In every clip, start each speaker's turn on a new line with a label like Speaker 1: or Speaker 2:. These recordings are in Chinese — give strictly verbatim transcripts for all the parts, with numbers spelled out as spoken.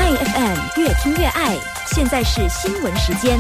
Speaker 1: 爱 F M 越听越爱，现在是新闻时间。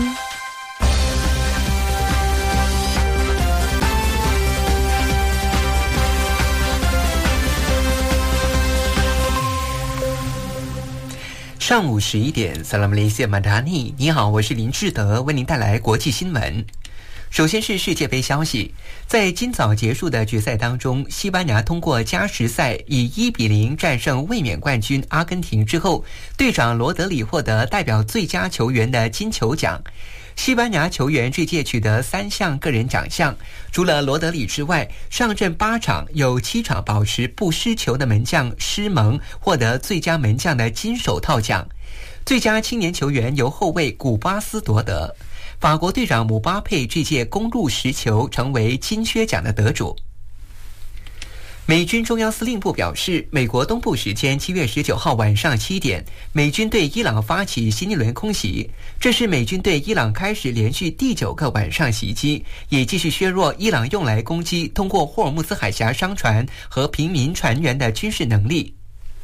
Speaker 2: 上午十一点 Salam Malaysia Madani， 你好，我是林志德，为您带来国际新闻。首先是世界杯消息，在今早结束的决赛当中，西班牙通过加时赛以一比零战胜卫冕冠军阿根廷之后，队长罗德里获得代表最佳球员的金球奖。西班牙球员这届取得三项个人奖项，除了罗德里之外，上阵八场有七场保持不失球的门将施蒙获得最佳门将的金手套奖。最佳青年球员由后卫古巴斯夺得。法国队长姆巴佩这届攻入十球，成为金靴奖的得主。美军中央司令部表示，美国东部时间七月十九号晚上七点，美军对伊朗发起新一轮空袭，这是美军对伊朗开始连续第九个晚上袭击，也继续削弱伊朗用来攻击通过霍尔木兹海峡商船和平民船员的军事能力。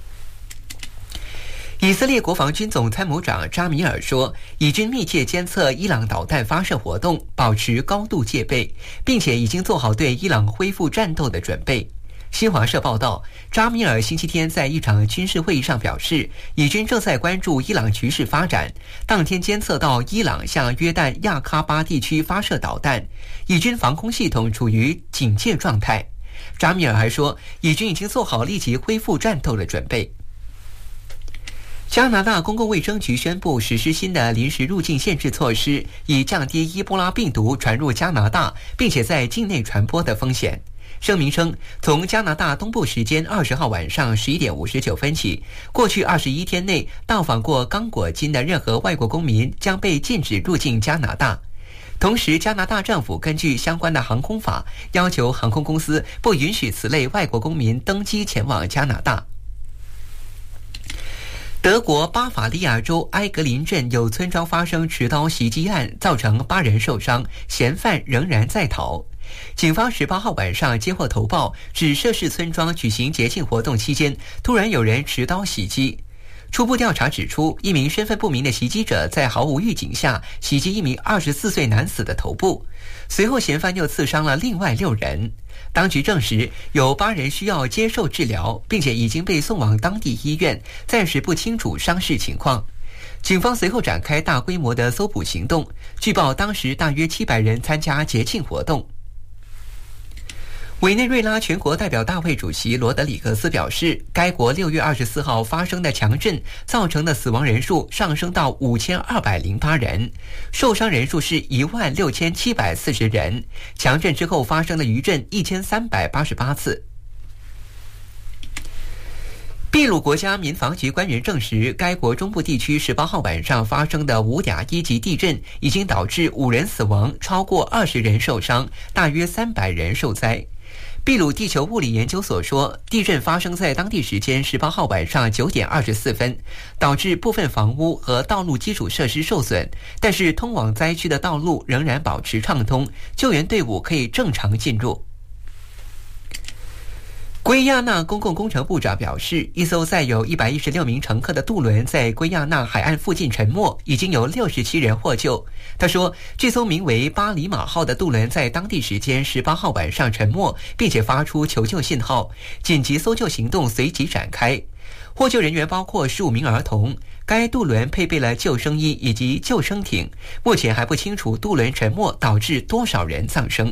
Speaker 2: 以色列国防军总参谋长扎米尔说，以军密切监测伊朗导弹发射活动，保持高度戒备，并且已经做好对伊朗恢复战斗的准备。新华社报道，扎米尔星期天在一场军事会议上表示，以军正在关注伊朗局势发展，当天监测到伊朗向约旦亚喀巴地区发射导弹，以军防空系统处于警戒状态。扎米尔还说，以军已经做好立即恢复战斗的准备。加拿大公共卫生局宣布实施新的临时入境限制措施，以降低伊波拉病毒传入加拿大并且在境内传播的风险。声明称，从加拿大东部时间二十号晚上十一点五十九分起，过去二十一天内到访过刚果金的任何外国公民将被禁止入境加拿大。同时，加拿大政府根据相关的航空法，要求航空公司不允许此类外国公民登机前往加拿大。德国巴伐利亚州埃格林镇有村庄发生持刀袭击案，造成八人受伤，嫌犯仍然在逃。警方十八号晚上接获投报，指涉事村庄举行节庆活动期间，突然有人持刀袭击。初步调查指出，一名身份不明的袭击者在毫无预警下袭击一名二十四岁男子的头部，随后嫌犯又刺伤了另外六人。当局证实有八人需要接受治疗，并且已经被送往当地医院，暂时不清楚伤势情况。警方随后展开大规模的搜捕行动，据报当时大约七百人参加节庆活动。委内瑞拉全国代表大会主席罗德里格斯表示，该国六月二十四号发生的强震造成的死亡人数上升到五千二百零八人，受伤人数是一万六千七百四十人，强震之后发生的余震一千三百八十八次。秘鲁国家民防局官员证实，该国中部地区十八号晚上发生的五点一级地震已经导致五人死亡，超过二十人受伤，大约三百人受灾。秘鲁地球物理研究所说，地震发生在当地时间十八号晚上九点二十四分，导致部分房屋和道路基础设施受损，但是通往灾区的道路仍然保持畅通，救援队伍可以正常进入。圭亚那公共工程部长表示，一艘载有一百一十六名乘客的渡轮在圭亚那海岸附近沉没，已经有六十七人获救。他说，这艘名为巴里马号的渡轮在当地时间十八号晚上沉没，并且发出求救信号，紧急搜救行动随即展开。获救人员包括十五名儿童。该渡轮配备了救生衣以及救生艇，目前还不清楚渡轮沉没导致多少人丧生。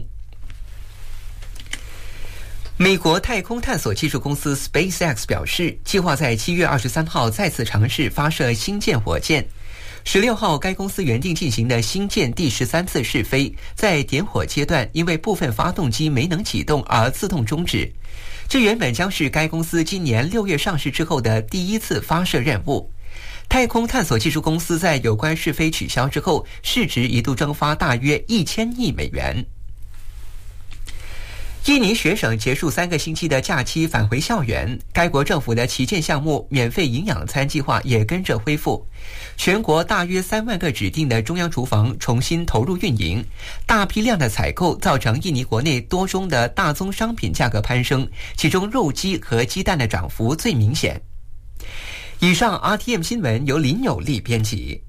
Speaker 2: 美国太空探索技术公司 SpaceX 表示，计划在七月二十三号再次尝试发射星舰火箭。十六号，该公司原定进行的星舰第十三次试飞，在点火阶段因为部分发动机没能启动而自动终止。这原本将是该公司今年六月上市之后的第一次发射任务。太空探索技术公司在有关试飞取消之后，市值一度蒸发大约一千亿美元。印尼学生结束三个星期的假期返回校园，该国政府的旗舰项目免费营养餐计划也跟着恢复。全国大约三万个指定的中央厨房重新投入运营，大批量的采购造成印尼国内多宗的大宗商品价格攀升，其中肉鸡和鸡蛋的涨幅最明显。 以上 R T M 新闻由林有利编辑。